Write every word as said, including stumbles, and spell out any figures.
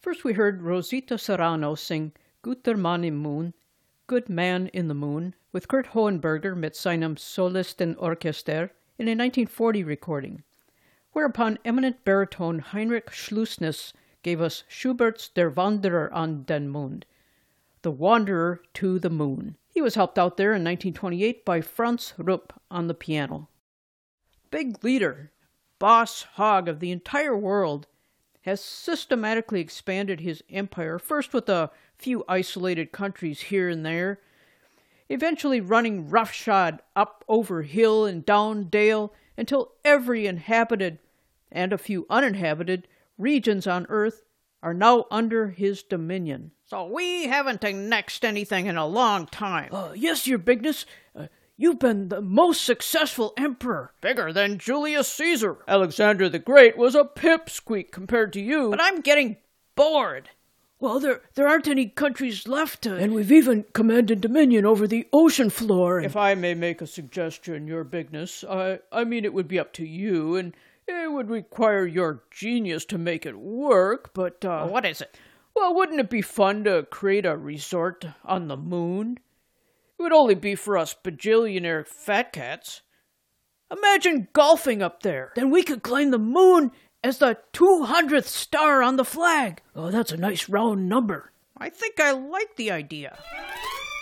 First we heard Rosita Serrano sing Guter Mann im Moon, Good Man in the Moon, with Kurt Hohenberger mit seinem Solistenorchester in a nineteen forty recording, whereupon eminent baritone Heinrich Schlussness gave us Schubert's Der Wanderer an den Mond, The Wanderer to the Moon. He was helped out there in nineteen twenty-eight by Franz Rupp on the piano. Big leader, boss hog of the entire world, has systematically expanded his empire, first with a few isolated countries here and there, eventually running roughshod up over hill and down dale until every inhabited and a few uninhabited regions on Earth are now under his dominion. So we haven't annexed anything in a long time. Uh, yes, your bigness. Uh, you've been the most successful emperor. Bigger than Julius Caesar. Alexander the Great was a pipsqueak compared to you. But I'm getting bored. Well, there there aren't any countries left to... And we've even commanded dominion over the ocean floor. And... If I may make a suggestion, your bigness, I, I mean it would be up to you, and it would require your genius to make it work, but... Uh, well, what is it? Well, wouldn't it be fun to create a resort on the moon? It would only be for us bajillionaire fat cats. Imagine golfing up there. Then we could claim the moon as the two hundredth star on the flag. Oh, that's a nice round number. I think I like the idea.